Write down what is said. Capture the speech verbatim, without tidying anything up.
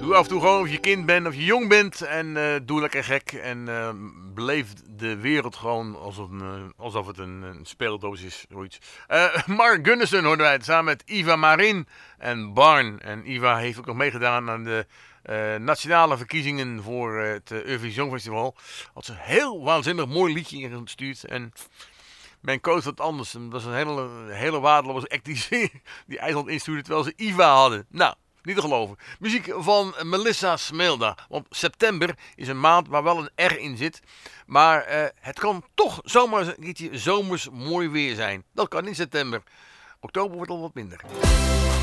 Doe af en toe gewoon of je kind bent of je jong bent. En uh, doe lekker gek. En uh, beleef de wereld gewoon alsof, uh, alsof het een, een speeldoos is. Zoiets. Uh, Mark Gunnison hoorden wij het samen met Iva Marin en Barn. En Iva heeft ook nog meegedaan aan de uh, nationale verkiezingen voor uh, het uh, Eurovisie Songfestival. Had ze een heel waanzinnig mooi liedje ingestuurd. En mijn coach wat anders. Dat is een hele, hele waardeloze act die, die IJsland instuurde terwijl ze Iva hadden. Nou. Niet te geloven. Muziek van Melissa Smeelda. Want september is een maand waar wel een R in zit. Maar uh, het kan toch zomaar een keertje zomers mooi weer zijn. Dat kan in september. Oktober wordt al wat minder.